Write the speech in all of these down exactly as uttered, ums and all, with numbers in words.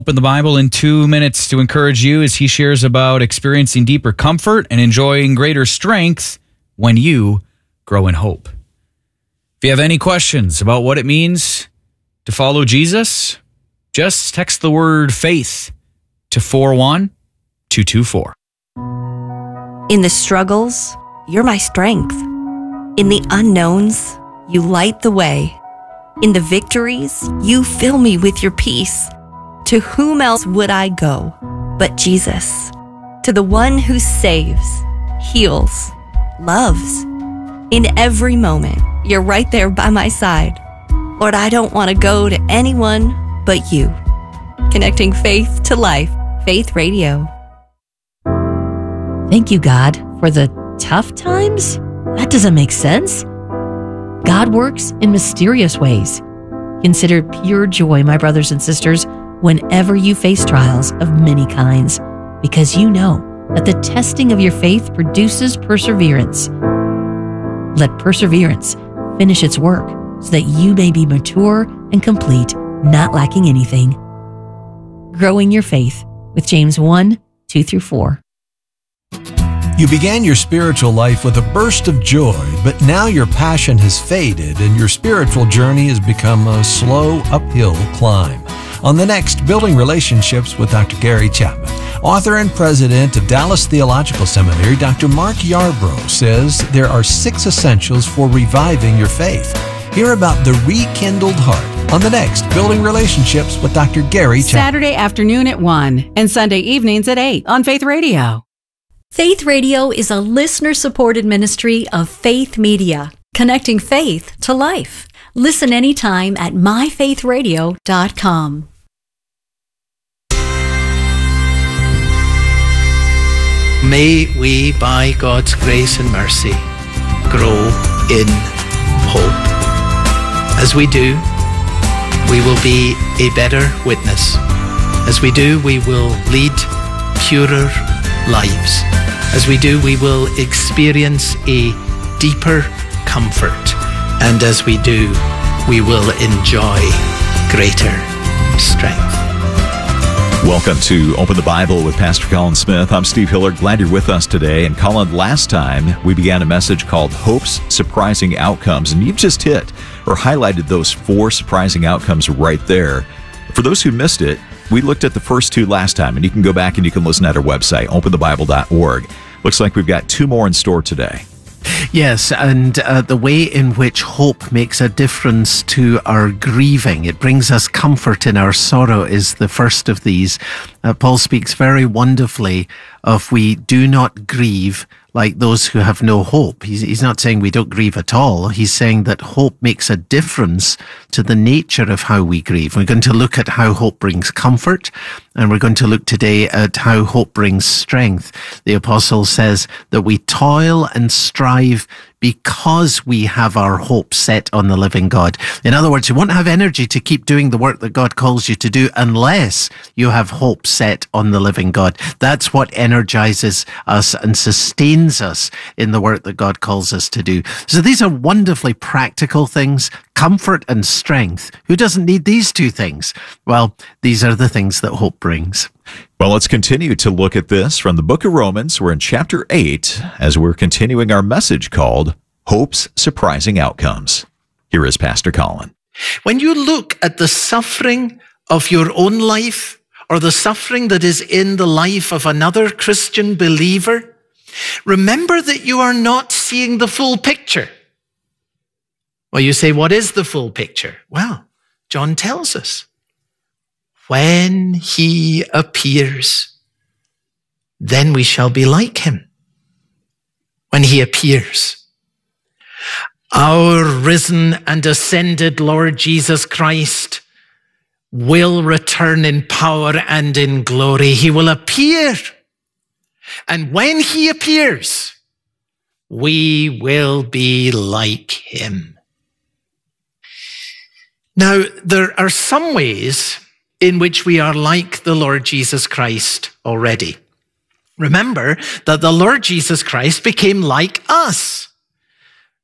Open the Bible in two minutes to encourage you as he shares about experiencing deeper comfort and enjoying greater strength when you grow in hope. If you have any questions about what it means to follow Jesus, just text the word faith to four one two two four. In the struggles, you're my strength. In the unknowns, you light the way. In the victories, you fill me with your peace. To whom else would I go but Jesus? To the one who saves, heals, loves. In every moment, you're right there by my side. Lord, I don't want to go to anyone but you. Connecting faith to life. Faith Radio. Thank you, God, for the tough times? That doesn't make sense. God works in mysterious ways. Consider pure joy, my brothers and sisters, whenever you face trials of many kinds, because you know that the testing of your faith produces perseverance. Let perseverance finish its work so that you may be mature and complete, not lacking anything. Growing your faith with James one, two through four. You began your spiritual life with a burst of joy, but now your passion has faded and your spiritual journey has become a slow uphill climb. On the next Building Relationships with Doctor Gary Chapman, author and president of Dallas Theological Seminary, Doctor Mark Yarbrough says there are six essentials for reviving your faith. Hear about the rekindled heart on the next Building Relationships with Doctor Gary Chapman. Saturday afternoon at one and Sunday evenings at eight on Faith Radio. Faith Radio is a listener-supported ministry of Faith Media, connecting faith to life. Listen anytime at my faith radio dot com. May we, by God's grace and mercy, grow in hope. As we do, we will be a better witness. As we do, we will lead purer lives. As we do, we will experience a deeper comfort. And as we do, we will enjoy greater strength. Welcome to Open the Bible with Pastor Colin Smith. I'm Steve Hiller. Glad you're with us today. And Colin, last time we began a message called Hope's Surprising Outcomes, and you've just hit or highlighted those four surprising outcomes right there. For those who missed it, we looked at the first two last time, and you can go back and you can listen at our website, open the bible dot org. Looks like we've got two more in store today. Yes, and uh, the way in which hope makes a difference to our grieving, it brings us comfort in our sorrow, is the first of these. Uh, Paul speaks very wonderfully of we do not grieve like those who have no hope. He's, he's not saying we don't grieve at all. He's saying that hope makes a difference to the nature of how we grieve. We're going to look at how hope brings comfort, and we're going to look today at how hope brings strength. The apostle says that we toil and strive because we have our hope set on the living God. In other words, you won't have energy to keep doing the work that God calls you to do unless you have hope set on the living God. That's what energizes us and sustains us in the work that God calls us to do. So these are wonderfully practical things, comfort and strength. Who doesn't need these two things? Well, these are the things that hope brings. Well, let's continue to look at this from the book of Romans. We're in chapter eight as we're continuing our message called Hope's Surprising Outcomes. Here is Pastor Colin. When you look at the suffering of your own life or the suffering that is in the life of another Christian believer, remember that you are not seeing the full picture. Well, you say, what is the full picture? Well, John tells us. When he appears, then we shall be like him. When he appears. Our risen and ascended Lord Jesus Christ will return in power and in glory. He will appear. And when he appears, we will be like him. Now, there are some ways in which we are like the Lord Jesus Christ already. Remember that the Lord Jesus Christ became like us.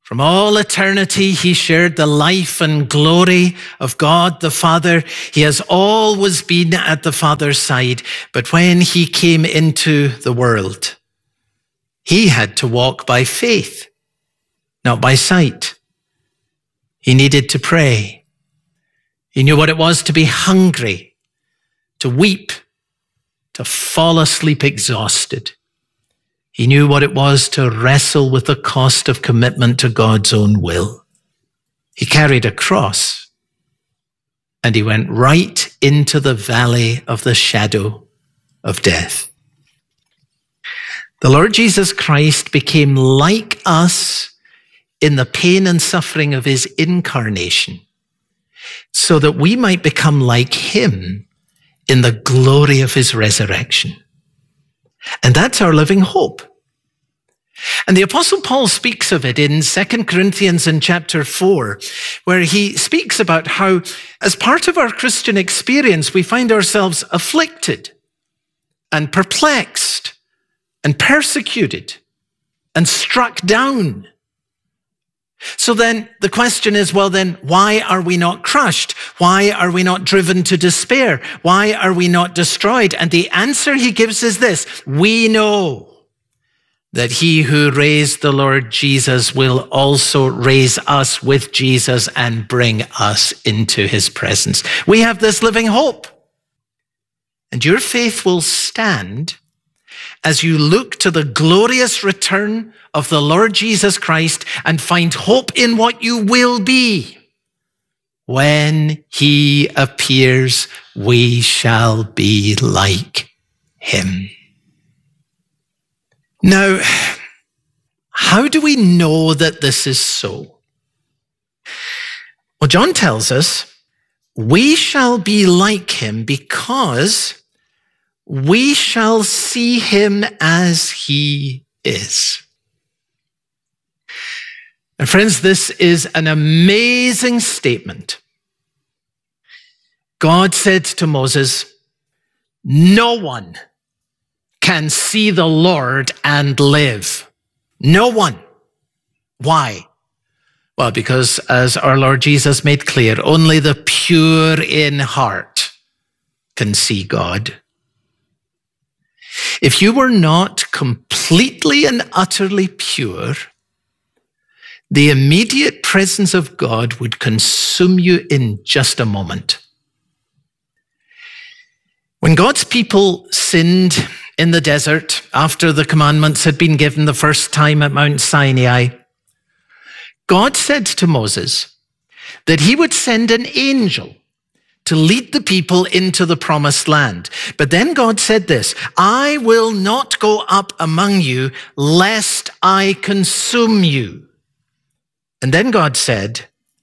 From all eternity, he shared the life and glory of God the Father. He has always been at the Father's side. But when he came into the world, he had to walk by faith, not by sight. He needed to pray. He knew what it was to be hungry, to weep, to fall asleep exhausted. He knew what it was to wrestle with the cost of commitment to God's own will. He carried a cross, and he went right into the valley of the shadow of death. The Lord Jesus Christ became like us in the pain and suffering of his incarnation, so that we might become like him in the glory of his resurrection. And that's our living hope. And the Apostle Paul speaks of it in Second Corinthians in chapter four, where he speaks about how, as part of our Christian experience, we find ourselves afflicted and perplexed and persecuted and struck down. So then the question is, well then, why are we not crushed? Why are we not driven to despair? Why are we not destroyed? And the answer he gives is this: we know that he who raised the Lord Jesus will also raise us with Jesus and bring us into his presence. We have this living hope. And your faith will stand as you look to the glorious return of the Lord Jesus Christ and find hope in what you will be. When he appears, we shall be like him. Now, how do we know that this is so? Well, John tells us we shall be like him because we shall see him as he is. And friends, this is an amazing statement. God said to Moses, no one can see the Lord and live. No one. Why? Well, because as our Lord Jesus made clear, only the pure in heart can see God. If you were not completely and utterly pure, the immediate presence of God would consume you in just a moment. When God's people sinned in the desert after the commandments had been given the first time at Mount Sinai, God said to Moses that he would send an angel to lead the people into the promised land. But then God said this, I will not go up among you lest I consume you. And then God said,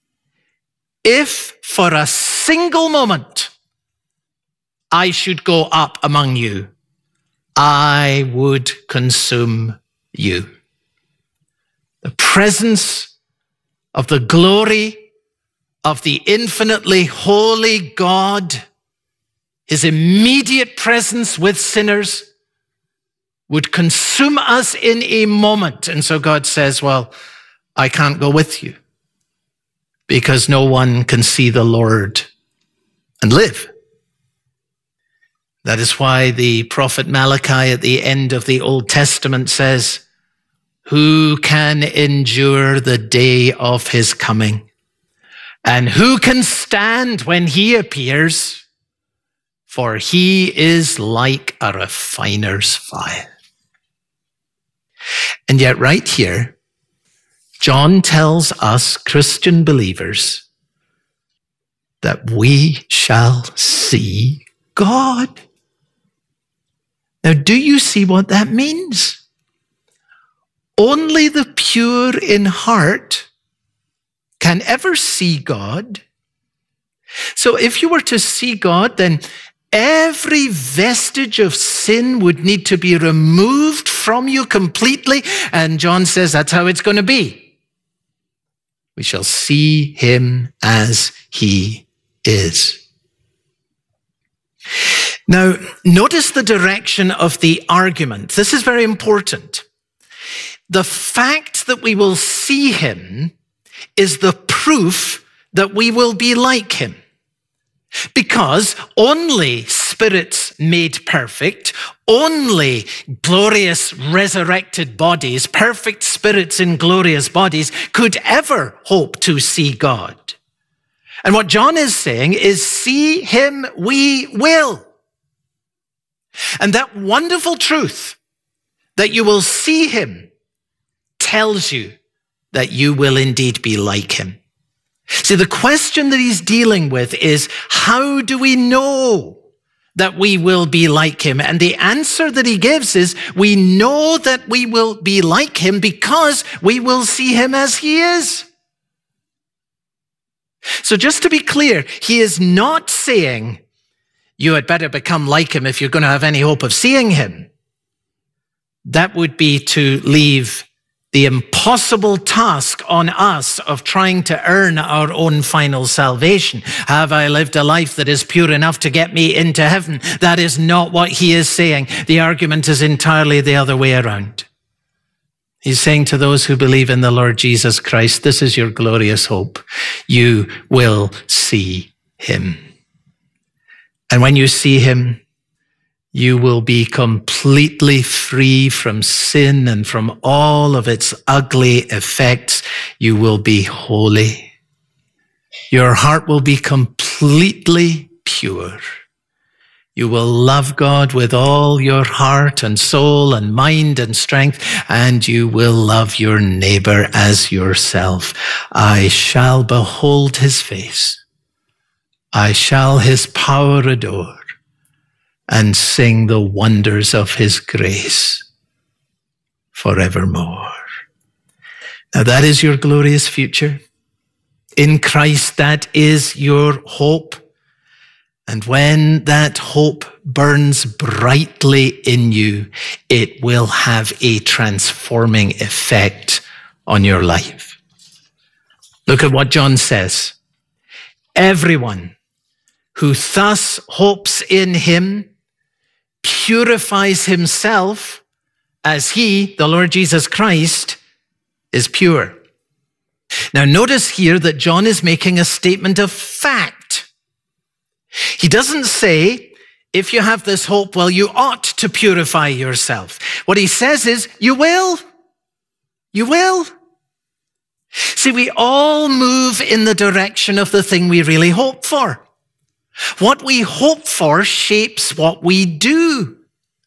if for a single moment I should go up among you, I would consume you. The presence of the glory of the infinitely holy God, his immediate presence with sinners, would consume us in a moment. And so God says, well, I can't go with you because no one can see the Lord and live. That is why the prophet Malachi at the end of the Old Testament says, who can endure the day of his coming? And who can stand when he appears? For he is like a refiner's fire. And yet right here, John tells us Christian believers that we shall see God. Now, do you see what that means? Only the pure in heart can ever see God. So if you were to see God, then every vestige of sin would need to be removed from you completely. And John says that's how it's going to be. We shall see him as he is. Now, notice the direction of the argument. This is very important. the fact that we will see him is the proof that we will be like him. Because only spirits made perfect, only glorious resurrected bodies, perfect spirits in glorious bodies, could ever hope to see God. And what John is saying is, see him we will. And that wonderful truth that you will see him tells you that you will indeed be like him. See, the question that he's dealing with is, how do we know that we will be like him? And the answer that he gives is, we know that we will be like him because we will see him as he is. So just to be clear, he is not saying you had better become like him if you're going to have any hope of seeing him. That would be to leave the impossible task on us of trying to earn our own final salvation. Have I lived a life that is pure enough to get me into heaven? That is not what he is saying. The argument is entirely the other way around. He's saying to those who believe in the Lord Jesus Christ, this is your glorious hope. You will see him. And when you see him, you will be completely free from sin and from all of its ugly effects. You will be holy. Your heart will be completely pure. You will love God with all your heart and soul and mind and strength, and you will love your neighbor as yourself. I shall behold his face. I shall his power adore, and sing the wonders of his grace forevermore. Now that is your glorious future. In Christ, that is your hope. And when that hope burns brightly in you, it will have a transforming effect on your life. Look at what John says. Everyone who thus hopes in him purifies himself as he, the Lord Jesus Christ, is pure. Now notice here that John is making a statement of fact. He doesn't say, if you have this hope, well, you ought to purify yourself. What he says is, you will. You will. See, we all move in the direction of the thing we really hope for. What we hope for shapes what we do.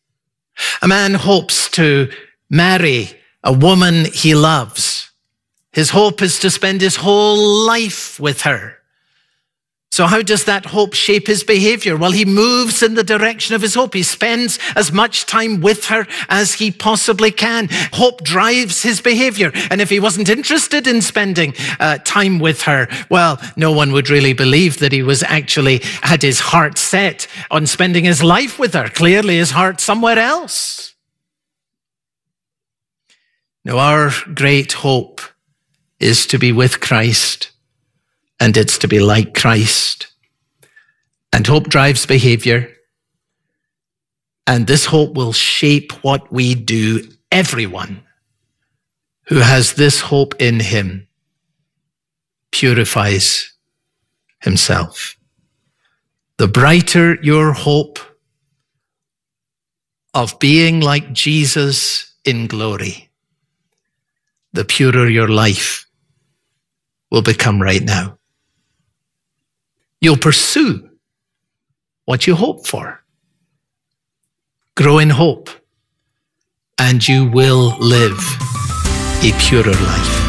A man hopes to marry a woman he loves. His hope is to spend his whole life with her. So how does that hope shape his behavior? Well, he moves in the direction of his hope. He spends as much time with her as he possibly can. Hope drives his behavior. And if he wasn't interested in spending uh, time with her, well, no one would really believe that he was actually had his heart set on spending his life with her. Clearly, his heart's somewhere else. Now, our great hope is to be with Christ. And it's to be like Christ. And hope drives behavior. And this hope will shape what we do. Everyone who has this hope in him purifies himself. The brighter your hope of being like Jesus in glory, the purer your life will become right now. You'll pursue what you hope for. Grow in hope, and you will live a purer life.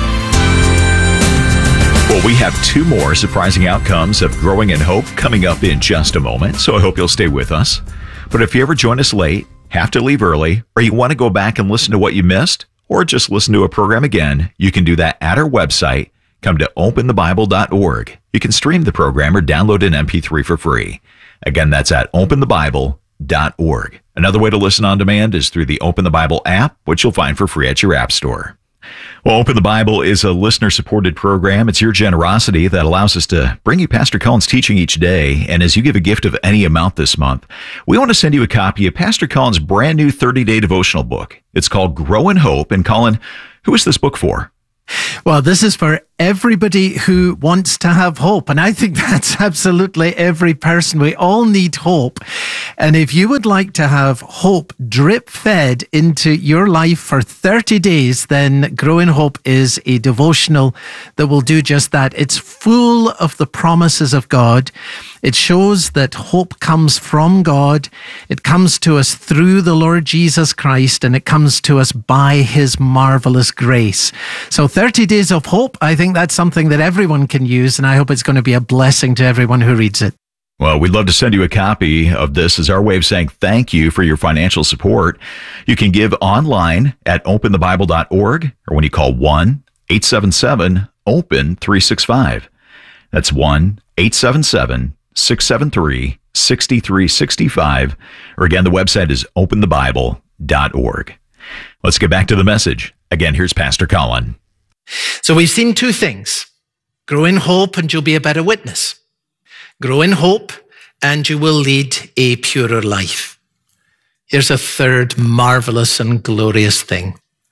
Well, we have two more surprising outcomes of growing in hope coming up in just a moment, so I hope you'll stay with us. But if you ever join us late, have to leave early, or you want to go back and listen to what you missed, or just listen to a program again, you can do that at our website. Come to open the bible dot org. You can stream the program or download an M P three for free. Again, that's at open the bible dot org. Another way to listen on demand is through the Open the Bible app, which you'll find for free at your app store. Well, Open the Bible is a listener-supported program. It's your generosity that allows us to bring you Pastor Cullen's teaching each day. And as you give a gift of any amount this month, we want to send you a copy of Pastor Cullen's brand new thirty-day devotional book. It's called Grow in Hope. And Cullen, who is this book for? Well, this is for everybody who wants to have hope. And I think that's absolutely every person. We all need hope. And if you would like to have hope drip fed into your life for thirty days, then Grow in Hope is a devotional that will do just that. It's full of the promises of God. It shows that hope comes from God. It comes to us through the Lord Jesus Christ, and it comes to us by his marvelous grace. So thirty days of hope, I think that's something that everyone can use, and I hope it's going to be a blessing to everyone who reads it. Well, we'd love to send you a copy of this as our way of saying thank you for your financial support. You can give online at open the bible dot org or when you call one eight seven seven open three six five. That's one eight seven seven six seven three six three six five. Or again, the website is open the bible dot org. Let's get back to the message. Again, here's Pastor Cullen. So we've seen two things. Grow in hope and you'll be a better witness. Grow in hope and you will lead a purer life. Here's a third marvelous and glorious thing.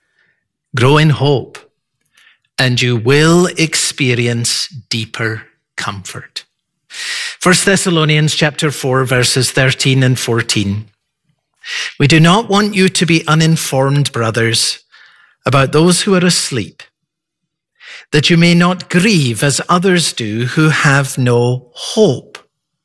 Grow in hope and you will experience deeper comfort. First Thessalonians chapter four, verses thirteen and fourteen. We do not want you to be uninformed, brothers, about those who are asleep, that you may not grieve as others do who have no hope.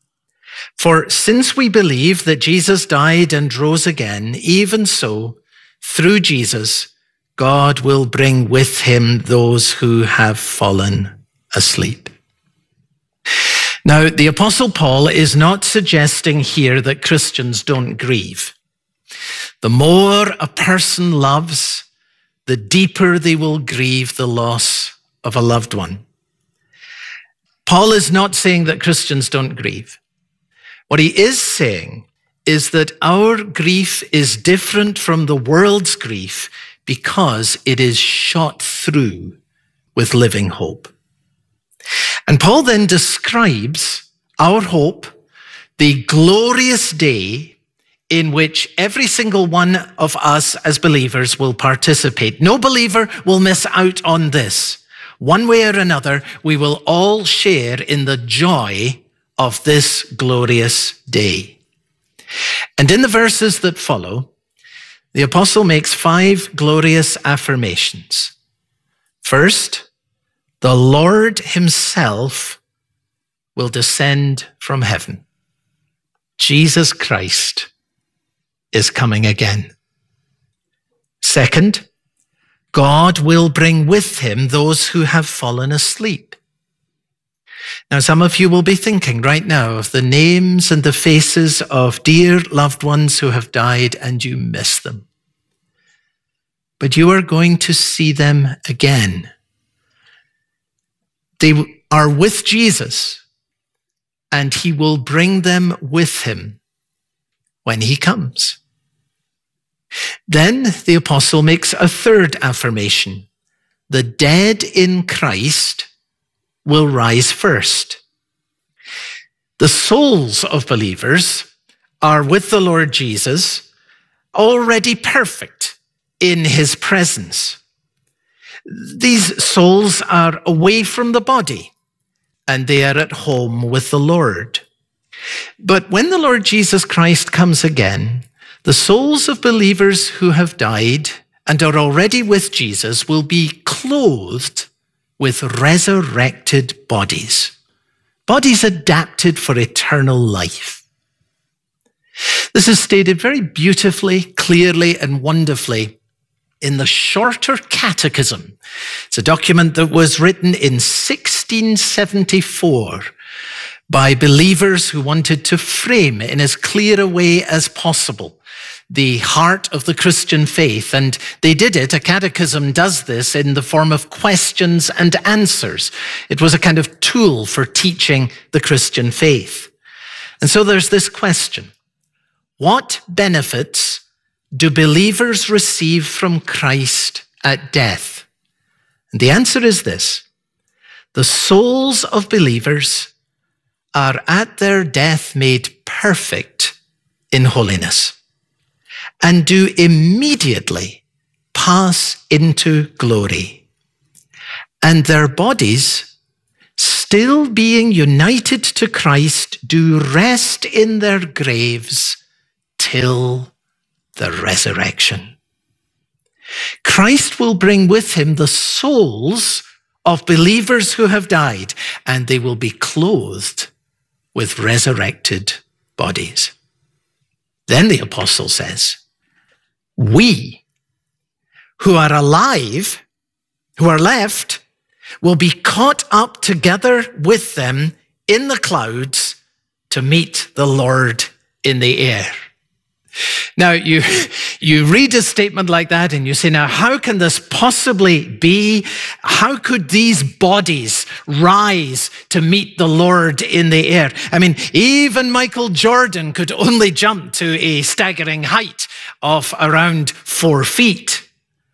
For since we believe that Jesus died and rose again, even so, through Jesus, God will bring with him those who have fallen asleep. Now, the Apostle Paul is not suggesting here that Christians don't grieve. The more a person loves, the deeper they will grieve the loss of a loved one. Paul is not saying that Christians don't grieve. What he is saying is that our grief is different from the world's grief because it is shot through with living hope. And Paul then describes our hope, the glorious day in which every single one of us as believers will participate. No believer will miss out on this. One way or another, we will all share in the joy of this glorious day. And in the verses that follow, the apostle makes five glorious affirmations. First, the Lord himself will descend from heaven. Jesus Christ is coming again. Second, God will bring with him those who have fallen asleep. Now, some of you will be thinking right now of the names and the faces of dear loved ones who have died and you miss them. But you are going to see them again. They are with Jesus and he will bring them with him when he comes. Then the apostle makes a third affirmation. The dead in Christ will rise first. The souls of believers are with the Lord Jesus, already perfect in his presence. These souls are away from the body and they are at home with the Lord. But when the Lord Jesus Christ comes again, the souls of believers who have died and are already with Jesus will be clothed with resurrected bodies, bodies adapted for eternal life. This is stated very beautifully, clearly, and wonderfully in the Shorter Catechism. It's a document that was written in sixteen seventy-four by believers who wanted to frame in as clear a way as possible the heart of the Christian faith. And they did it. A catechism does this in the form of questions and answers. It was a kind of tool for teaching the Christian faith. And so there's this question. What benefits do believers receive from Christ at death? And the answer is this: the souls of believers are at their death made perfect in holiness and do immediately pass into glory. And their bodies, still being united to Christ, do rest in their graves till the resurrection. Christ will bring with him the souls of believers who have died, and they will be clothed with resurrected bodies. Then the apostle says, we who are alive, who are left, will be caught up together with them in the clouds to meet the Lord in the air. Now, you, you read a statement like that and you say, now, how can this possibly be? How could these bodies rise to meet the Lord in the air? I mean, even Michael Jordan could only jump to a staggering height of around four feet.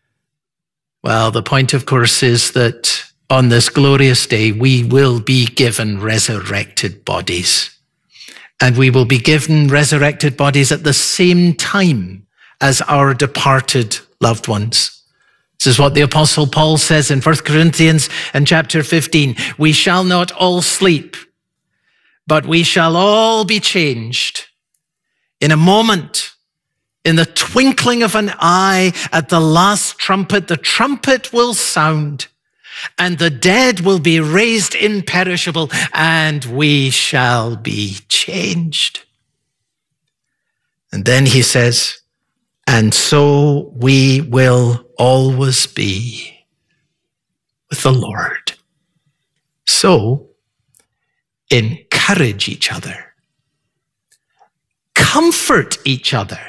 Well, the point, of course, is that on this glorious day, we will be given resurrected bodies. And we will be given resurrected bodies at the same time as our departed loved ones. This is what the Apostle Paul says in First Corinthians and chapter fifteen. We shall not all sleep, but we shall all be changed in a moment, in the twinkling of an eye, at the last trumpet. The trumpet will sound, and the dead will be raised imperishable, and we shall be changed. And then he says, and so we will always be with the Lord. So encourage each other, comfort each other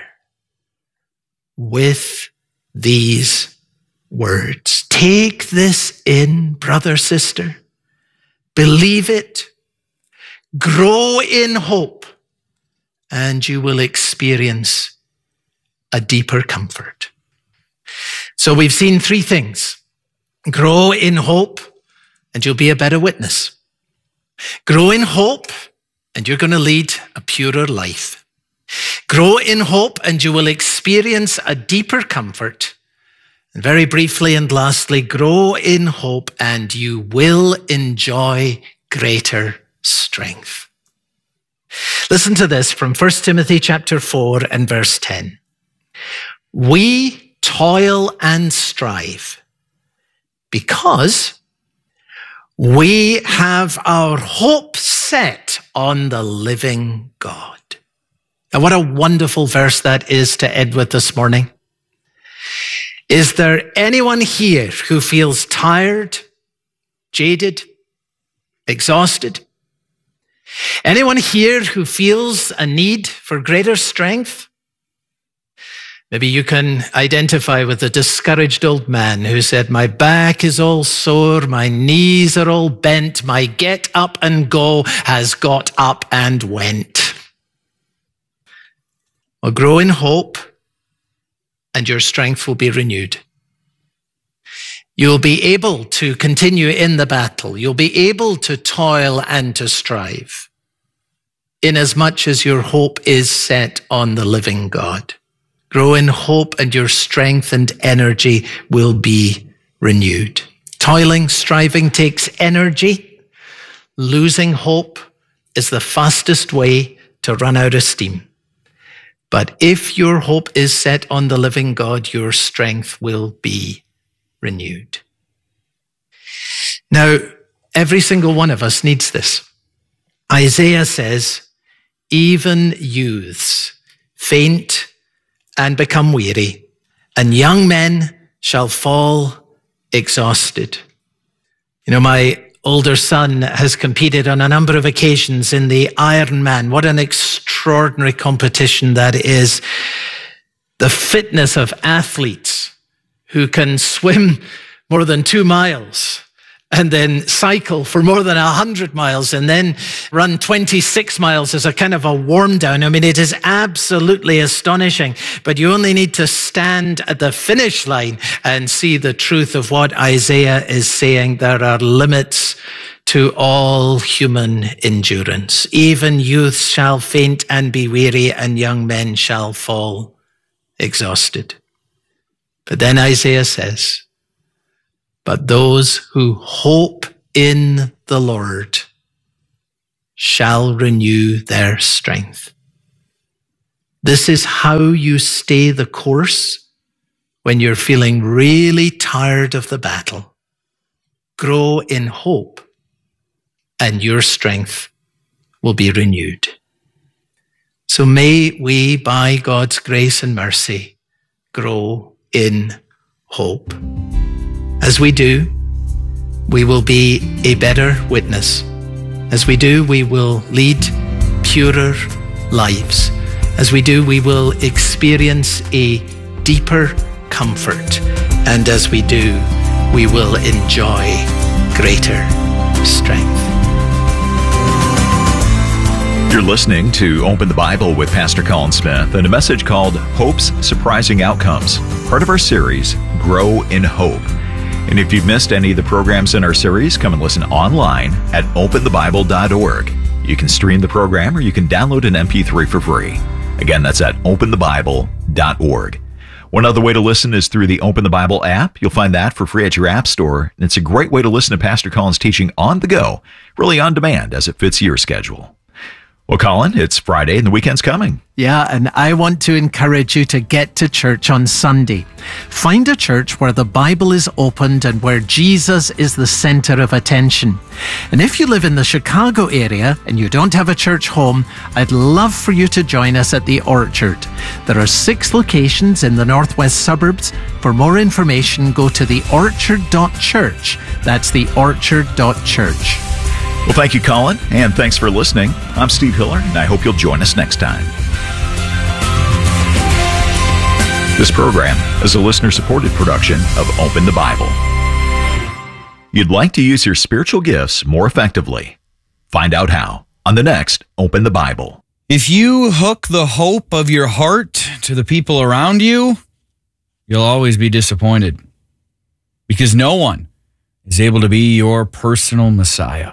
with these words. Take this in, brother, sister. Believe it. Grow in hope, and you will experience a deeper comfort. So we've seen three things. Grow in hope, and you'll be a better witness. Grow in hope, and you're going to lead a purer life. Grow in hope, and you will experience a deeper comfort. And very briefly and lastly, grow in hope and you will enjoy greater strength. Listen to this from First Timothy chapter four and verse ten. We toil and strive because we have our hope set on the living God. And what a wonderful verse that is to end with this morning. Is there anyone here who feels tired, jaded, exhausted? Anyone here who feels a need for greater strength? Maybe you can identify with the discouraged old man who said, my back is all sore, my knees are all bent, my get up and go has got up and went. Well, grow in hope, and your strength will be renewed. You'll be able to continue in the battle. You'll be able to toil and to strive, inasmuch as your hope is set on the living God. Grow in hope, and your strength and energy will be renewed. Toiling, striving takes energy. Losing hope is the fastest way to run out of steam. But if your hope is set on the living God, your strength will be renewed. Now, every single one of us needs this. Isaiah says, even youths faint and become weary, and young men shall fall exhausted. You know, my older son has competed on a number of occasions in the Ironman. What an extraordinary competition that is. The fitness of athletes who can swim more than two miles and then cycle for more than one hundred miles and then run twenty-six miles as a kind of a warm down. I mean, it is absolutely astonishing, but you only need to stand at the finish line and see the truth of what Isaiah is saying. There are limits to all human endurance. Even youths shall faint and be weary, and young men shall fall exhausted. But then Isaiah says, but those who hope in the Lord shall renew their strength. This is how you stay the course when you're feeling really tired of the battle. Grow in hope, and your strength will be renewed. So may we, by God's grace and mercy, grow in hope. As we do, we will be a better witness. As we do, we will lead purer lives. As we do, we will experience a deeper comfort. And as we do, we will enjoy greater strength. You're listening to Open the Bible with Pastor Colin Smith and a message called Hope's Surprising Outcomes, part of our series, Grow in Hope. And if you've missed any of the programs in our series, come and listen online at open the bible dot org. You can stream the program or you can download an M P three for free. Again, that's at open the bible dot org. One other way to listen is through the Open the Bible app. You'll find that for free at your app store. And it's a great way to listen to Pastor Colin's teaching on the go, really on demand as it fits your schedule. Well, Colin, it's Friday and the weekend's coming. Yeah, and I want to encourage you to get to church on Sunday. Find a church where the Bible is opened and where Jesus is the center of attention. And if you live in the Chicago area and you don't have a church home, I'd love for you to join us at the Orchard. There are six locations in the northwest suburbs. For more information, go to the orchard dot church. That's the orchard dot church. Well, thank you, Colin, and thanks for listening. I'm Steve Hiller, and I hope you'll join us next time. This program is a listener-supported production of Open the Bible. You'd like to use your spiritual gifts more effectively? Find out how on the next Open the Bible. If you hook the hope of your heart to the people around you, you'll always be disappointed because no one is able to be your personal Messiah.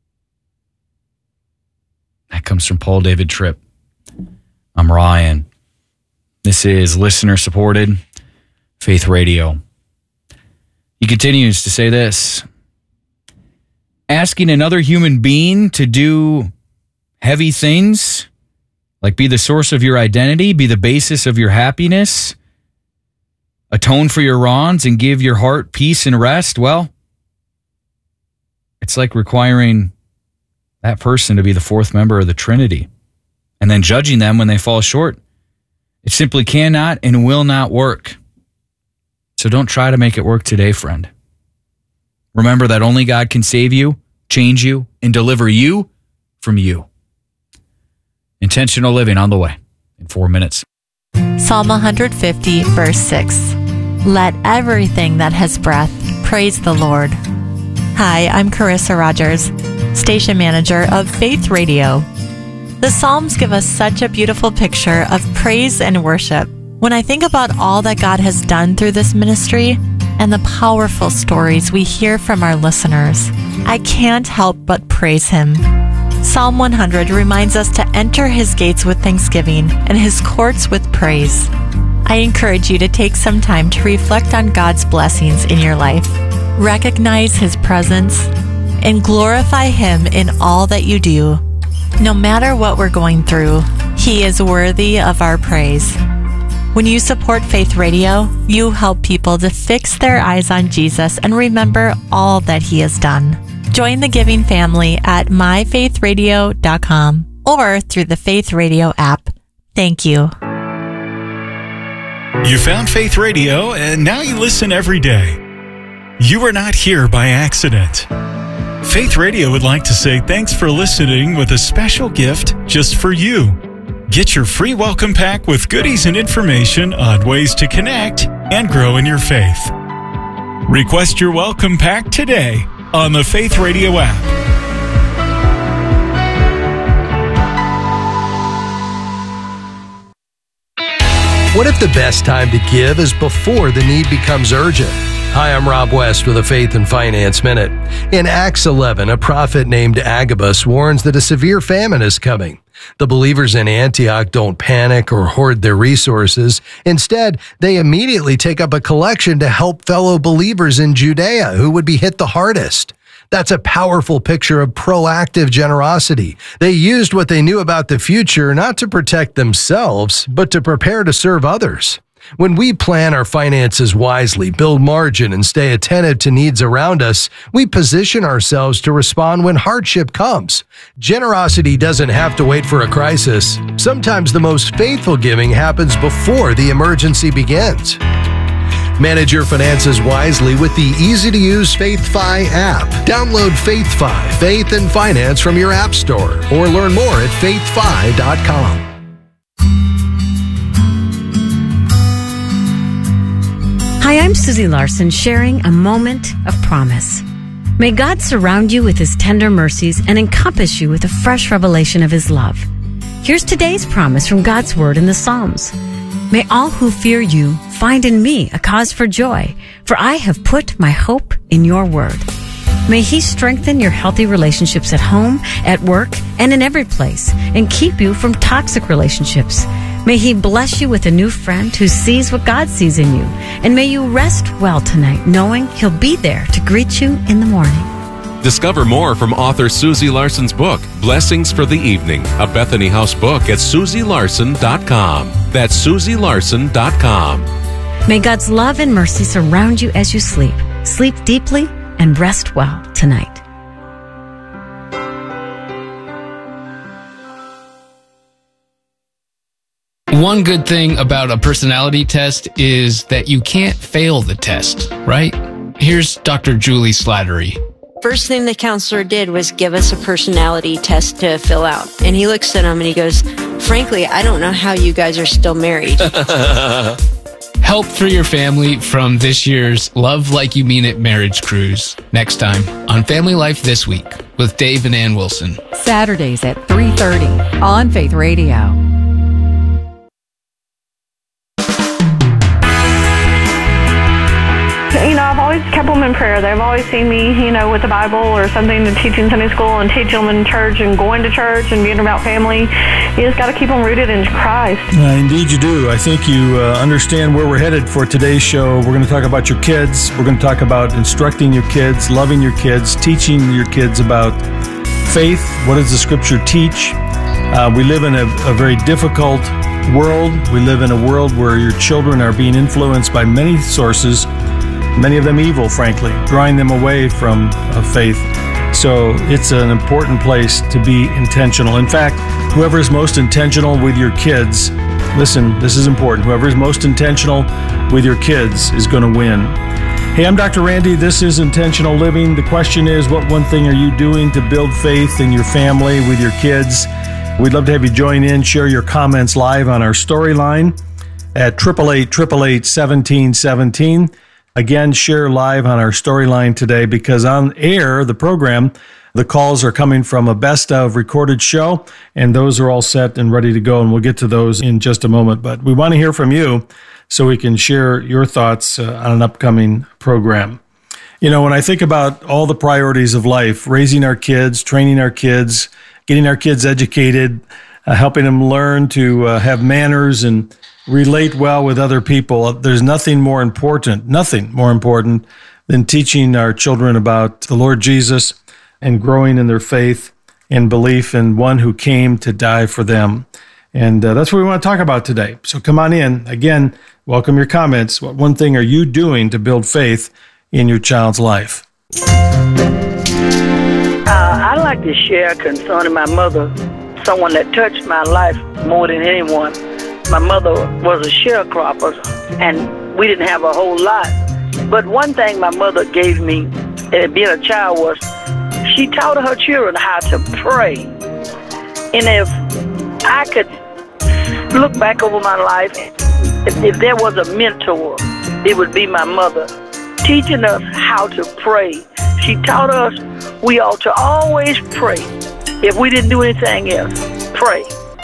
That comes from Paul David Tripp. I'm Ryan. This is listener-supported Faith Radio. He continues to say this: asking another human being to do heavy things, like be the source of your identity, be the basis of your happiness, atone for your wrongs, and give your heart peace and rest, well, it's like requiring that person to be the fourth member of the Trinity and then judging them when they fall short. It simply cannot and will not work. So don't try to make it work today, friend. Remember that only God can save you, change you, and deliver you from you. Intentional living on the way in four minutes. Psalm one fifty, verse six. Let everything that has breath praise the Lord. Hi, I'm Carissa Rogers, station manager of Faith Radio. The Psalms give us such a beautiful picture of praise and worship. When I think about all that God has done through this ministry and the powerful stories we hear from our listeners, I can't help but praise Him. Psalm one hundred reminds us to enter His gates with thanksgiving and His courts with praise. I encourage you to take some time to reflect on God's blessings in your life, recognize His presence, and glorify Him in all that you do. No matter what we're going through, He is worthy of our praise. When you support Faith Radio, you help people to fix their eyes on Jesus and remember all that He has done. Join the giving family at my faith radio dot com or through the Faith Radio app. Thank you. You found Faith Radio and now you listen every day. You are not here by accident. Faith Radio would like to say thanks for listening with a special gift just for you. Get your free welcome pack with goodies and information on ways to connect and grow in your faith. Request your welcome pack today on the Faith Radio app. What if the best time to give is before the need becomes urgent? Hi, I'm Rob West with a Faith and Finance Minute. In Acts eleven, a prophet named Agabus warns that a severe famine is coming. The believers in Antioch don't panic or hoard their resources. Instead, they immediately take up a collection to help fellow believers in Judea who would be hit the hardest. That's a powerful picture of proactive generosity. They used what they knew about the future not to protect themselves, but to prepare to serve others. When we plan our finances wisely, build margin, and stay attentive to needs around us, we position ourselves to respond when hardship comes. Generosity doesn't have to wait for a crisis. Sometimes the most faithful giving happens before the emergency begins. Manage your finances wisely with the easy-to-use FaithFi app. Download FaithFi, Faith and Finance from your app store, or learn more at faith fi dot com. Hi, I'm Susie Larson, sharing a moment of promise. May God surround you with His tender mercies and encompass you with a fresh revelation of His love. Here's today's promise from God's Word in the Psalms. May all who fear you find in me a cause for joy, for I have put my hope in your word. May He strengthen your healthy relationships at home, at work, and in every place, and keep you from toxic relationships. May He bless you with a new friend who sees what God sees in you. And may you rest well tonight, knowing He'll be there to greet you in the morning. Discover more from author Susie Larson's book, Blessings for the Evening, a Bethany House book at susie larson dot com. That's susie larson dot com. May God's love and mercy surround you as you sleep. Sleep deeply and rest well tonight. One good thing about a personality test is that you can't fail the test, right? Here's Doctor Julie Slattery. First thing the counselor did was give us a personality test to fill out. And he looks at him and he goes, frankly, I don't know how you guys are still married. Help for your family from this year's Love Like You Mean It marriage cruise. Next time on Family Life This Week with Dave and Ann Wilson. Saturdays at three thirty on Faith Radio. You know, I've always kept them in prayer. They've always seen me, you know, with the Bible or something to teach in Sunday school and teach them in church and going to church and being about family. You just got to keep them rooted in Christ. Uh, indeed you do. I think you uh, understand where we're headed for today's show. We're going to talk about your kids. We're going to talk about instructing your kids, loving your kids, teaching your kids about faith. What does the Scripture teach? Uh, we live in a, a very difficult world. We live in a world where your children are being influenced by many sources, many of them evil, frankly, drawing them away from uh, faith. So it's an important place to be intentional. In fact, whoever is most intentional with your kids, listen, this is important. Whoever is most intentional with your kids is going to win. Hey, I'm Doctor Randy. This is Intentional Living. The question is, what one thing are you doing to build faith in your family, with your kids? We'd love to have you join in, share your comments live on our storyline at eight eight eight, eight eight eight, one seven one seven. Again, share live on our storyline today, because on air, the program, the calls are coming from a best of recorded show, and those are all set and ready to go, and we'll get to those in just a moment. But we want to hear from you so we can share your thoughts uh, on an upcoming program. You know, when I think about all the priorities of life, raising our kids, training our kids, getting our kids educated, uh, helping them learn to uh, have manners and relate well with other people, there's nothing more important, nothing more important than teaching our children about the Lord Jesus and growing in their faith and belief in one who came to die for them. And uh, that's what we want to talk about today. So come on in. Again, welcome your comments. What one thing are you doing to build faith in your child's life? Uh, I'd like to share concerning my mother, someone that touched my life more than anyone. My mother was a sharecropper, and we didn't have a whole lot. But one thing my mother gave me, uh, being a child, was she taught her children how to pray. And if I could look back over my life, if, if there was a mentor, it would be my mother, teaching us how to pray She taught us we ought to always pray. If we didn't do anything else, pray.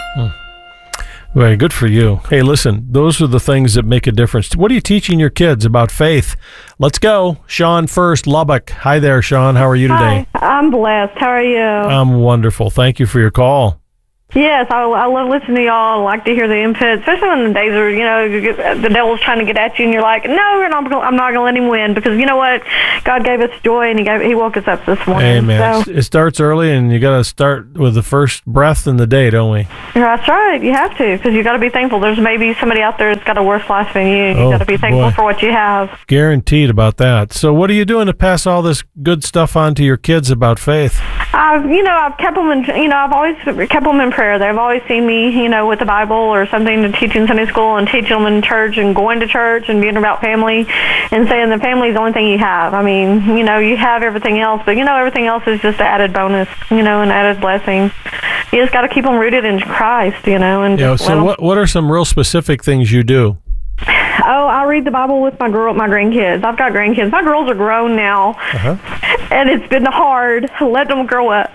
Very good for you. Hey, listen, those are the things that make a difference. What are you teaching your kids about faith? Let's go. Sean first, Lubbock. Hi there, Sean. How are you today? Hi, I'm blessed. How are you? I'm wonderful. Thank you for your call. Yes, I, I love listening to y'all. I like to hear the input, especially when the days are, you know, you get, the devil's trying to get at you, and you're like, no, you're not, I'm not going to let him win, because you know what? God gave us joy, and he gave, he woke us up this morning. Amen. So, it starts early, and you got to start with the first breath in the day, don't we? That's right. You have to, because you got to be thankful. There's maybe somebody out there that's got a worse life than you. You Oh, got to be thankful boy. for what you have. Guaranteed about that. So what are you doing to pass all this good stuff on to your kids about faith? I've, you know, I've kept them in, you know, I've always kept them in prayer. They've always seen me, you know, with the Bible or something to teach in Sunday school and teaching them in church and going to church and being about family and saying the family is the only thing you have. I mean, you know, you have everything else, but, you know, everything else is just an added bonus, you know, an added blessing. You just got to keep them rooted in Christ, you know. And Yeah. just let So 'em- what what are some real specific things you do? Oh, I read the Bible with my girl, my grandkids. I've got grandkids. My girls are grown now, Uh-huh. and it's been hard to let them grow up.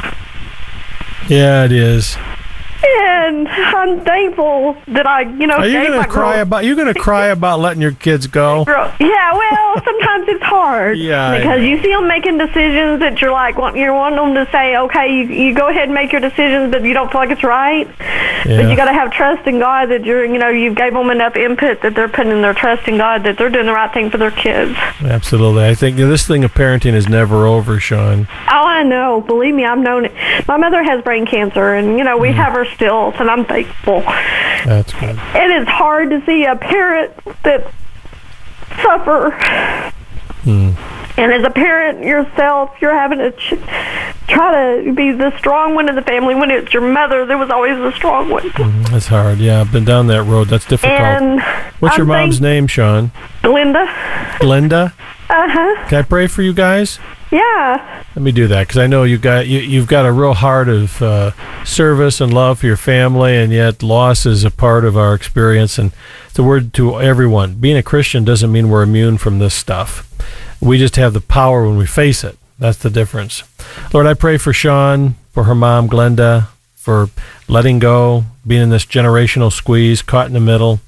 Yeah, it is. And I'm thankful that I, you know, Are you gave going my to cry girls- about? You going to cry about letting your kids go? Girl, yeah, well, sometimes it's hard. Yeah, I because know. you see them making decisions that you're like, want, you're wanting them to say, okay, you, you go ahead and make your decisions, but you don't feel like it's right. But Yeah. you got to have trust in God that you're, you know, you gave them enough input that they're putting their trust in God that they're doing the right thing for their kids. Absolutely. I think this thing of parenting is never over, Sean. Oh, I know. Believe me, I've known it. My mother has brain cancer, and, you know, we have her still, and I'm thankful. That's good. It is hard to see a parent that suffer. Hmm. And as a parent yourself, you're having to ch- try to be the strong one in the family. When it's your mother, there was always the strong one. Mhm. That's hard. Yeah, I've been down that road. That's difficult. And What's your I'm mom's name, Sean? thank- Linda. Glenda? Uh-huh. Can I pray for you guys? Yeah. Let me do that, because I know you got you, you've got a real heart of uh, service and love for your family, and yet loss is a part of our experience. And it's a word to everyone. Being a Christian doesn't mean we're immune from this stuff. We just have the power when we face it. That's the difference. Lord, I pray for Sean, for her mom, Glenda, for letting go, being in this generational squeeze, caught in the middle.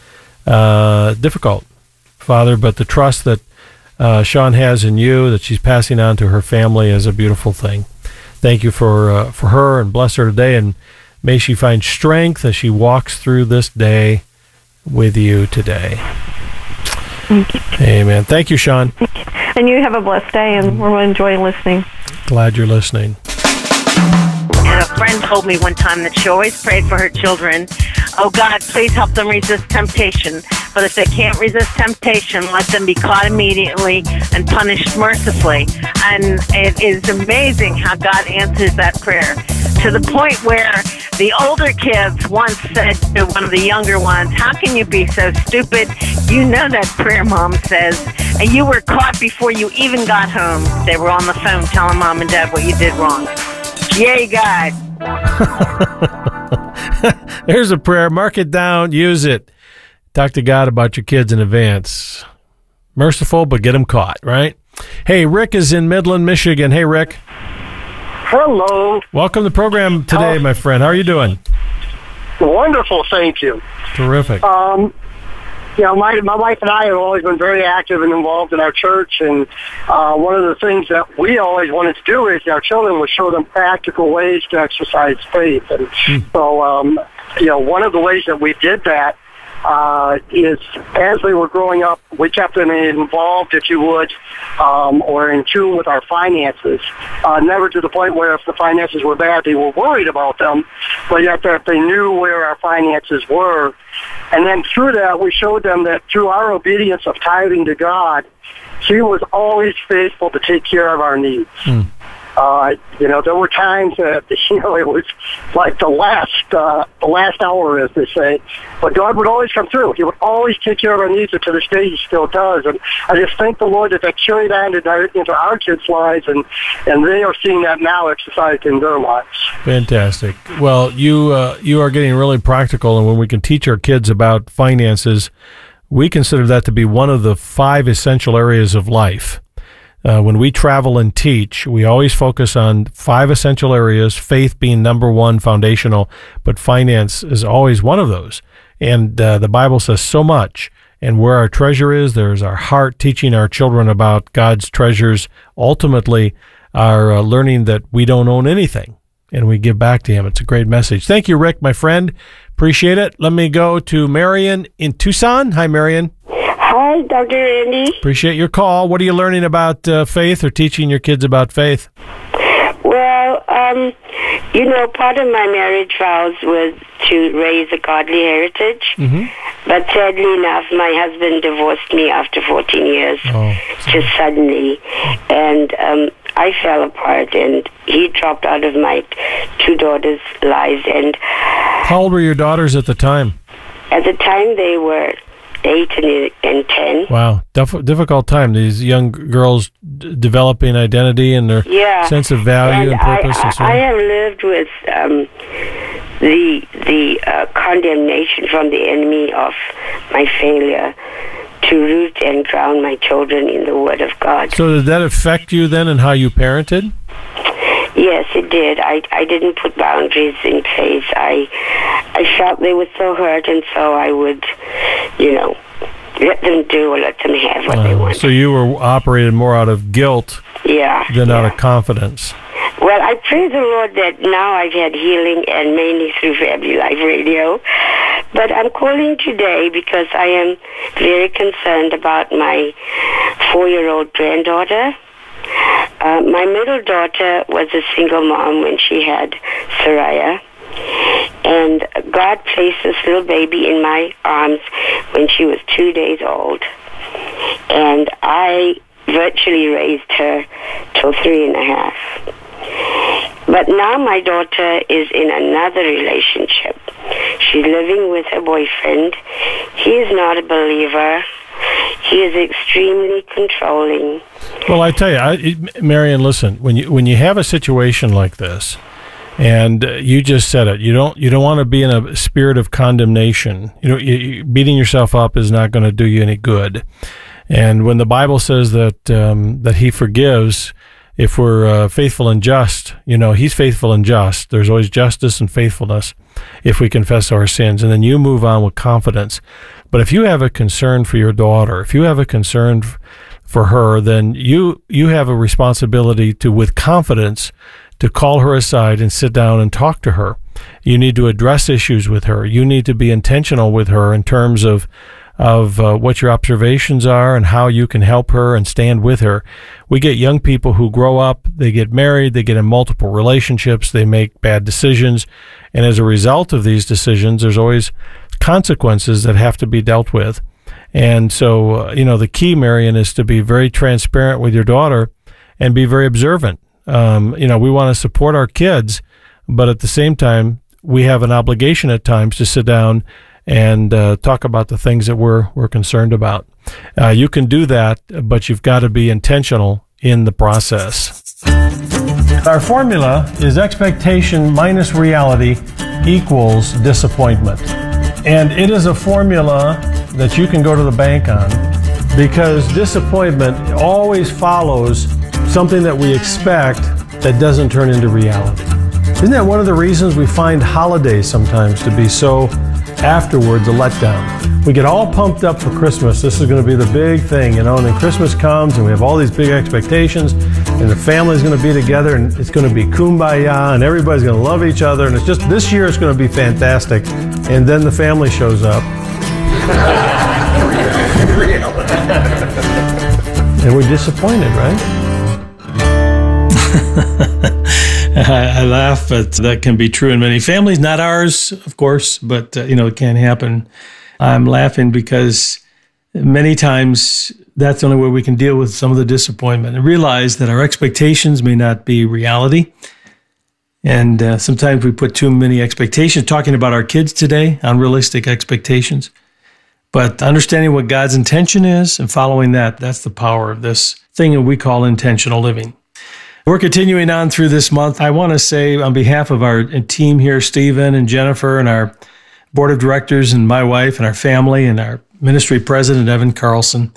Uh, difficult, Father, but the trust that Uh, Sean has in you, that she's passing on to her family, is a beautiful thing. Thank you for uh, for her, and bless her today, and may she find strength as she walks through this day with you today. Thank you. Amen. Thank you, Sean. And you have a blessed day, and we're enjoying listening. Glad you're listening. And a friend told me one time that she always prayed for her children. Oh, God, please help them resist temptation. But if they can't resist temptation, let them be caught immediately and punished mercifully. And it is amazing how God answers that prayer, to the point where the older kids once said to one of the younger ones, how can you be so stupid? You know that prayer, Mom says. And you were caught before you even got home. They were on the phone telling Mom and Dad what you did wrong. Yay, God. There's a prayer. Mark it down. Use it. Talk to God about your kids in advance. Merciful, but get them caught, right? Hey, Rick is in Midland, Michigan. Hey, Rick. Hello. Welcome to the program today, my friend. How are you doing? Wonderful, thank you. Terrific. Um, you know, my my wife and I have always been very active and involved in our church, and uh, one of the things that we always wanted to do is our children would show them practical ways to exercise faith. And so, um, you know, one of the ways that we did that uh, is as they were growing up, we kept them involved, if you would, um, or in tune with our finances. Uh, never to the point where if the finances were bad, they were worried about them, but yet that they knew where our finances were. And then through that, we showed them that through our obedience of tithing to God, He was always faithful to take care of our needs. Hmm. Uh, you know, there were times that, you know, it was like the last, uh, the last hour, as they say. But God would always come through. He would always take care of our needs, and to this day He still does. And I just thank the Lord that that carried on into our kids' lives, and, and they are seeing that now exercised in their lives. Fantastic. Well, you uh, you are getting really practical, and when we can teach our kids about finances, we consider that to be one of the five essential areas of life. Uh, when we travel and teach, we always focus on five essential areas, faith being number one, foundational, but finance is always one of those. And uh, the Bible says so much. And where our treasure is, there's our heart. Teaching our children about God's treasures ultimately are uh, learning that we don't own anything and we give back to Him. It's a great message. Thank you, Rick, my friend. Appreciate it. Let me go to Marion in Tucson. Hi, Marion. Hi, Doctor Andy. Appreciate your call. What are you learning about uh, faith or teaching your kids about faith? Well, um, you know, part of my marriage vows was to raise a godly heritage. Mm-hmm. But sadly enough, my husband divorced me after fourteen years, oh, just suddenly. And um, I fell apart, and he dropped out of my two daughters' lives. And how old were your daughters at the time? At the time, they were eight and, and ten. Wow, Dif- difficult time. These young girls d- developing identity and their yeah. sense of value and, and purpose. I, and so on. I have lived with um, the the uh, condemnation from the enemy of my failure to root and ground my children in the Word of God. So did that affect you then in how you parented? Yes, it did. I, I didn't put boundaries in place. I I felt they were so hurt, and so I would, you know, let them do or let them have what uh, they want. So you were operated more out of guilt yeah, than yeah. out of confidence. Well, I praise the Lord that now I've had healing, and mainly through Family Life Radio. But I'm calling today because I am very concerned about my four-year-old granddaughter. Uh, my middle daughter was a single mom when she had Saraya. And God placed this little baby in my arms when she was two days old. And I virtually raised her till three and a half. But now my daughter is in another relationship. She's living with her boyfriend. He is not a believer. He is extremely controlling. Well, I tell you, I, Marion, listen, when you when you have a situation like this, and uh, you just said it, you don't you don't want to be in a spirit of condemnation. You know, you, you, beating yourself up is not going to do you any good. And when the Bible says that um, that He forgives, if we're uh, faithful and just, you know, He's faithful and just. There's always justice and faithfulness if we confess our sins, and then you move on with confidence. But if you have a concern for your daughter, if you have a concern f- for her, then you you have a responsibility to, with confidence, to call her aside and sit down and talk to her. You need to address issues with her. You need to be intentional with her in terms of of uh, what your observations are and how you can help her and stand with her. We get young people who grow up, they get married, they get in multiple relationships, they make bad decisions, and as a result of these decisions, there's always consequences that have to be dealt with. And so, uh, you know, the key, Marion, is to be very transparent with your daughter and be very observant. Um, you know, we want to support our kids, but at the same time, we have an obligation at times to sit down and uh, talk about the things that we're we're concerned about. Uh, you can do that, but you've got to be intentional in the process. Our formula is expectation minus reality equals disappointment. And it is a formula that you can go to the bank on, because disappointment always follows something that we expect that doesn't turn into reality. Isn't that one of the reasons we find holidays sometimes to be so afterwards a letdown? We get all pumped up for Christmas. This is going to be the big thing, you know, and then Christmas comes and we have all these big expectations, and the family's going to be together, and it's going to be kumbaya, and everybody's going to love each other, and it's just, this year it's going to be fantastic. And then the family shows up. And we're disappointed, right? I, I laugh, but that can be true in many families. Not ours, of course, but, uh, you know, it can happen. I'm laughing because many times that's the only way we can deal with some of the disappointment and realize that our expectations may not be reality. And uh, sometimes we put too many expectations, talking about our kids today, unrealistic expectations. But understanding what God's intention is and following that, that's the power of this thing that we call intentional living. We're continuing on through this month. I want to say on behalf of our team here, Stephen and Jennifer and our board of directors and my wife and our family and our ministry president, Evan Carlson,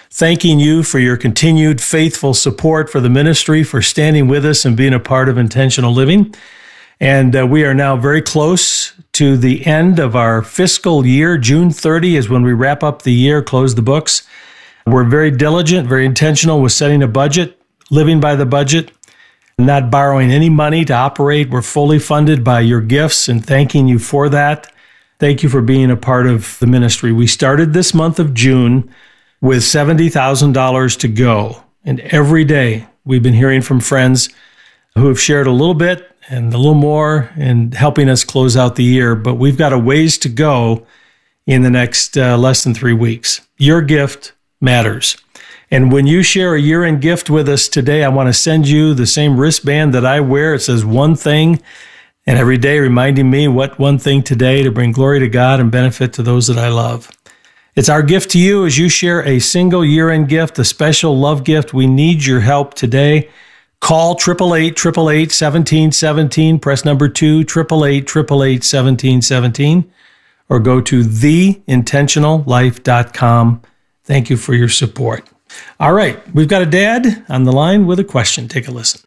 thanking you for your continued faithful support for the ministry, for standing with us and being a part of Intentional Living. And uh, we are now very close to the end of our fiscal year. June thirtieth is when we wrap up the year, close the books. We're very diligent, very intentional with setting a budget, living by the budget, not borrowing any money to operate. We're fully funded by your gifts and thanking you for that. Thank you for being a part of the ministry. We started this month of June with seventy thousand dollars to go. And every day we've been hearing from friends who have shared a little bit and a little more and helping us close out the year. But we've got a ways to go in the next uh, less than three weeks. Your gift matters. And when you share a year-end gift with us today, I want to send you the same wristband that I wear. It says one thing, and every day reminding me what one thing today to bring glory to God and benefit to those that I love. It's our gift to you as you share a single year-end gift, a special love gift. We need your help today. Call eight eight eight, eight eight eight, one seven one seven, press number two, eight eight eight, eight eight eight, one seven one seven, or go to the intentional life dot com. Thank you for your support. All right, we've got a dad on the line with a question. Take a listen.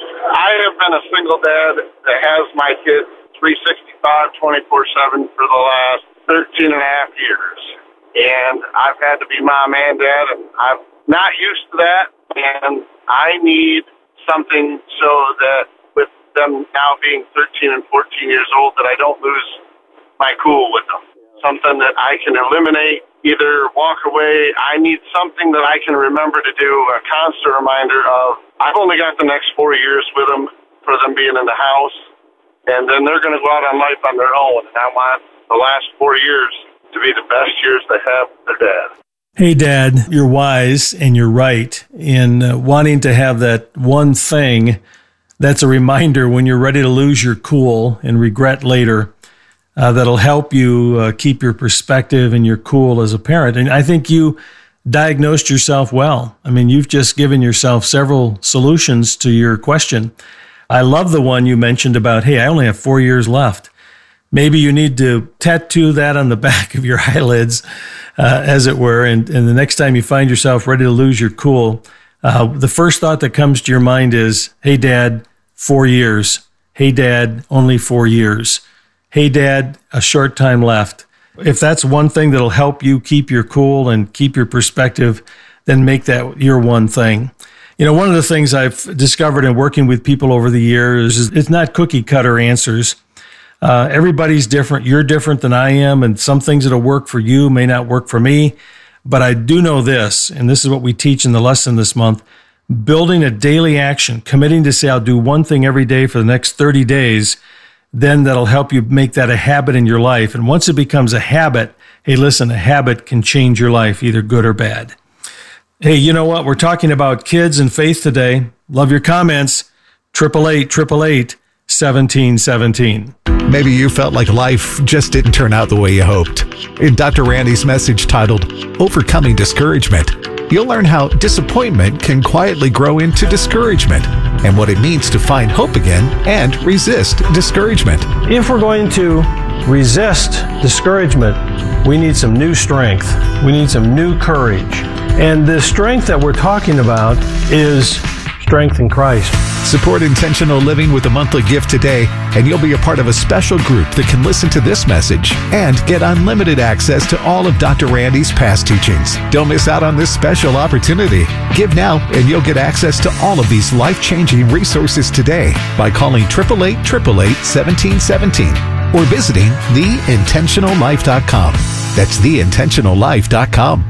I have been a single dad that has my kids three sixty-five, twenty-four seven for the last thirteen and a half years. And I've had to be mom and dad, and I'm not used to that. And I need something so that with them now being thirteen and fourteen years old, that I don't lose my cool with them. Something that I can eliminate, either walk away. I need something that I can remember to do, a constant reminder of, I've only got the next four years with them for them being in the house, and then they're going to go out on life on their own. And I want the last four years to be the best years they have with their dad. Hey, Dad, you're wise and you're right in uh, wanting to have that one thing that's a reminder when you're ready to lose your cool and regret later. Uh, that'll help you uh, keep your perspective and your cool as a parent. And I think you diagnosed yourself well. I mean, you've just given yourself several solutions to your question. I love the one you mentioned about, hey, I only have four years left. Maybe you need to tattoo that on the back of your eyelids, uh, as it were, and, and the next time you find yourself ready to lose your cool, uh, the first thought that comes to your mind is, hey, Dad, four years. Hey, Dad, only four years. Hey, Dad, a short time left. If that's one thing that'll help you keep your cool and keep your perspective, then make that your one thing. You know, one of the things I've discovered in working with people over the years is it's not cookie cutter answers. Uh, everybody's different. You're different than I am, and some things that'll work for you may not work for me. But I do know this, and this is what we teach in the lesson this month, building a daily action, committing to say, I'll do one thing every day for the next thirty days, then that'll help you make that a habit in your life. And once it becomes a habit, hey, listen, a habit can change your life, either good or bad. Hey, you know what? We're talking about kids and faith today. Love your comments. eight eight eight, eight eight eight, one seven one seven. Maybe you felt like life just didn't turn out the way you hoped. In Doctor Randy's message titled, Overcoming Discouragement, you'll learn how disappointment can quietly grow into discouragement and what it means to find hope again and resist discouragement. If we're going to resist discouragement, we need some new strength. We need some new courage. And the strength that we're talking about is strength in Christ. Support Intentional Living with a monthly gift today, and you'll be a part of a special group that can listen to this message and get unlimited access to all of Doctor Randy's past teachings. Don't miss out on this special opportunity. Give now, and you'll get access to all of these life-changing resources today by calling eight eight eight, eight eight eight, one seven one seven or visiting the intentional life dot com. That's the intentional life dot com.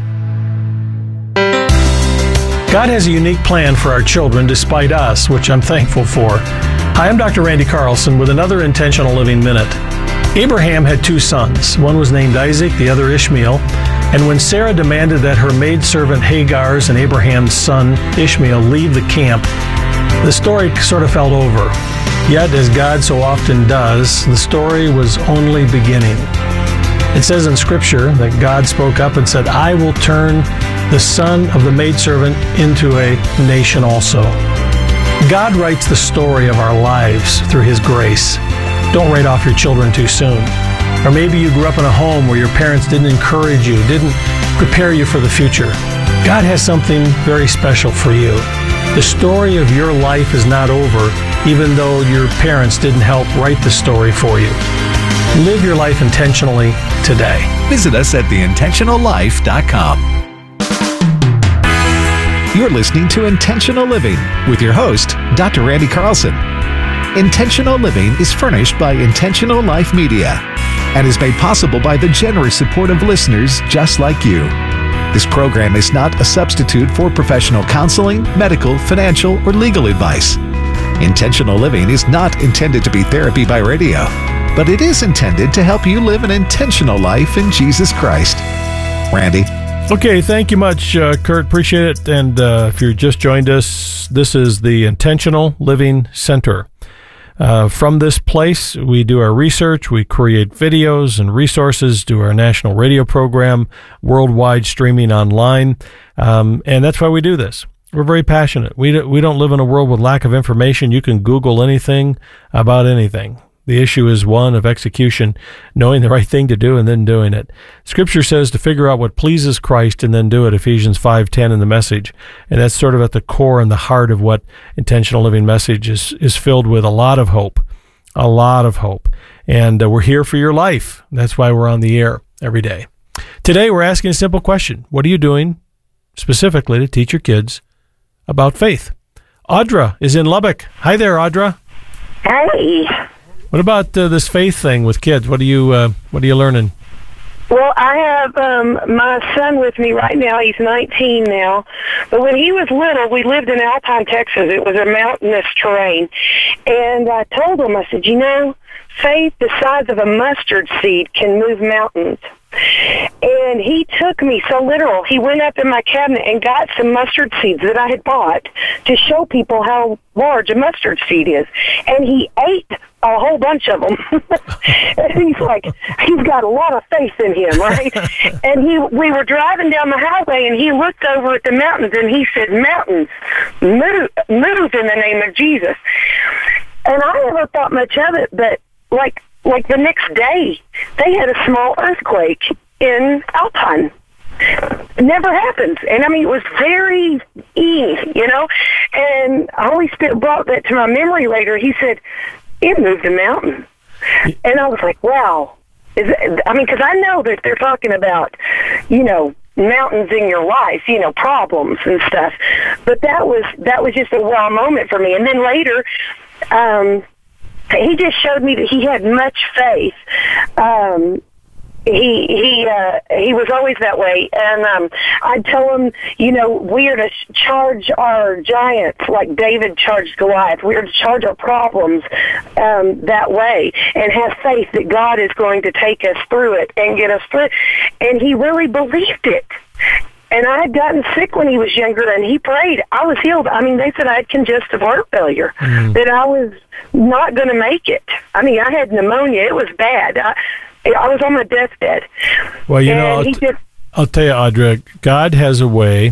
God has a unique plan for our children despite us, which I'm thankful for. Hi, I'm Doctor Randy Carlson with another Intentional Living Minute. Abraham had two sons. One was named Isaac, the other Ishmael. And when Sarah demanded that her maidservant Hagar's and Abraham's son Ishmael leave the camp, the story sort of fell over. Yet, as God so often does, the story was only beginning. It says in Scripture that God spoke up and said, I will turn the son of the maidservant into a nation also. God writes the story of our lives through His grace. Don't write off your children too soon. Or maybe you grew up in a home where your parents didn't encourage you, didn't prepare you for the future. God has something very special for you. The story of your life is not over, even though your parents didn't help write the story for you. Live your life intentionally today. Visit us at the intentional life dot com. You're listening to Intentional Living with your host, Doctor Randy Carlson. Intentional Living is furnished by Intentional Life Media and is made possible by the generous support of listeners just like you. This program is not a substitute for professional counseling, medical, financial, or legal advice. Intentional Living is not intended to be therapy by radio, but it is intended to help you live an intentional life in Jesus Christ. Randy? Okay, thank you much, uh, Kurt. Appreciate it. And uh, if you just joined us, this is the Intentional Living Center. Uh, from this place, we do our research, we create videos and resources, do our national radio program, worldwide streaming online, um, and that's why we do this. We're very passionate. We don't, we don't live in a world with lack of information. You can Google anything about anything. The issue is one of execution, knowing the right thing to do and then doing it. Scripture says to figure out what pleases Christ and then do it, Ephesians five ten in the Message. And that's sort of at the core and the heart of what Intentional Living Message is, is filled with a lot of hope, a lot of hope. And uh, we're here for your life. That's why we're on the air every day. Today, we're asking a simple question. What are you doing specifically to teach your kids about faith? Audra is in Lubbock. Hi there, Audra. Hey. What about uh, this faith thing with kids? What are you uh, What are you learning? Well, I have um, my son with me right now. He's nineteen now. But when he was little, we lived in Alpine, Texas. It was a mountainous terrain. And I told him, I said, you know, faith the size of a mustard seed can move mountains. And he took me so literal. He went up in my cabinet and got some mustard seeds that I had bought to show people how large a mustard seed is. And he ate a whole bunch of them. And he's like, he's got a lot of faith in him, right? And he, we were driving down the highway, and he looked over at the mountains, and he said, mountains, move, move in the name of Jesus. And I never thought much of it, but like, Like the next day, they had a small earthquake in Alpine. Never happens. And I mean, it was very easy, you know. And Holy Spirit brought that to my memory later. He said, it moved a mountain. And I was like, wow. Is it, I mean, because I know that they're talking about, you know, mountains in your life, you know, problems and stuff. But that was that was just a wow moment for me. And then later, um, he just showed me that he had much faith. Um, he he uh, he was always that way, and um, I'd tell him, you know, we are to charge our giants like David charged Goliath. We are to charge our problems um, that way, and have faith that God is going to take us through it and get us through it. And he really believed it. And I had gotten sick when he was younger, and he prayed. I was healed. I mean, they said I had congestive heart failure, mm. that I was not going to make it. I mean, I had pneumonia. It was bad. I, I was on my deathbed. Well, you and know, I'll, he t- just, I'll tell you, Audra, God has a way,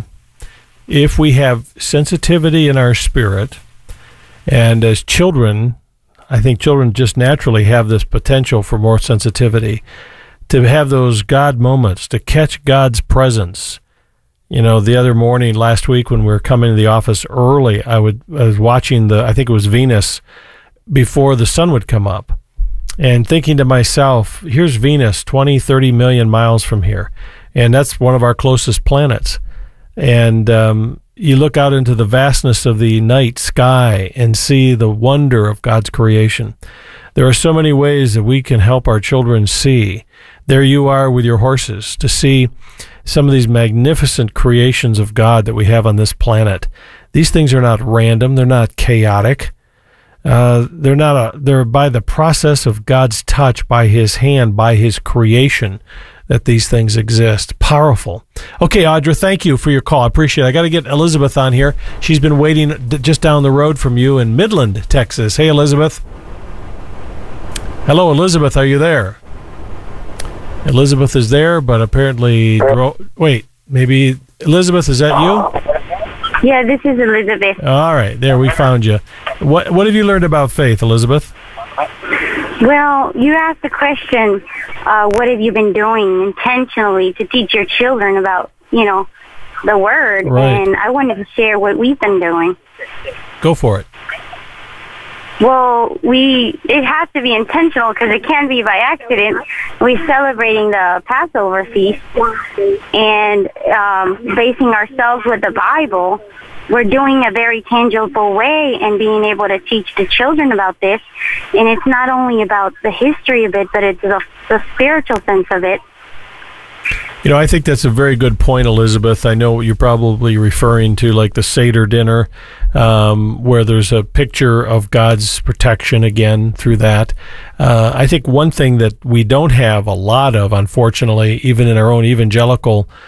if we have sensitivity in our spirit, and as children, I think children just naturally have this potential for more sensitivity, to have those God moments, to catch God's presence. You know, the other morning last week when we were coming to the office early, I would I was watching the, I think it was Venus, before the sun would come up, and thinking to myself, here's Venus, twenty, thirty million miles from here, and that's one of our closest planets. And um, you look out into the vastness of the night sky and see the wonder of God's creation. There are so many ways that we can help our children see. There you are with your horses, to see some of these magnificent creations of God that we have on this planet. These things are not random. They're not chaotic. Uh, they're not a, they're by the process of God's touch, by his hand, by his creation, that these things exist. Powerful. Okay, Audra, thank you for your call. I appreciate it. I got to get Elizabeth on here. She's been waiting d- just down the road from you in Midland, Texas. Hey, Elizabeth. Hello, Elizabeth. Are you there? Elizabeth is there, but apparently, dro- wait, maybe Elizabeth, is that you? Yeah, this is Elizabeth. All right, there, we found you. What What have you learned about faith, Elizabeth? Well, you asked the question, uh, what have you been doing intentionally to teach your children about, you know, the Word, Right. and I wanted to share what we've been doing. Go for it. Well, we it has to be intentional because it can be by accident. We're celebrating the Passover feast and um, basing ourselves with the Bible. We're doing a very tangible way and being able to teach the children about this. And it's not only about the history of it, but it's the, the spiritual sense of it. You know, I think that's a very good point, Elizabeth. I know what you're probably referring to, like the Seder dinner, um, where there's a picture of God's protection again through that. Uh, I think one thing that we don't have a lot of, unfortunately, even in our own evangelical